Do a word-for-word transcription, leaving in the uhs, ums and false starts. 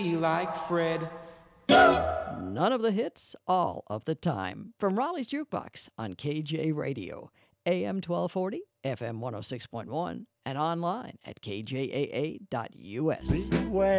like Fred. None of the hits, all of the time. From Raleigh's Jukebox on K J Radio, A M twelve forty, F M one oh six point one, and online at K J A A dot U S. Beware.